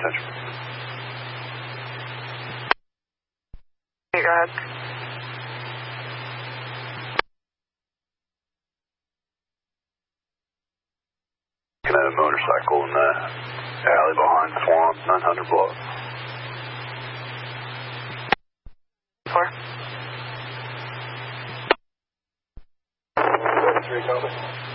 Central. Go ahead. Can I have a motorcycle in the alley behind Swamp, 900 block? 4. 3, copy.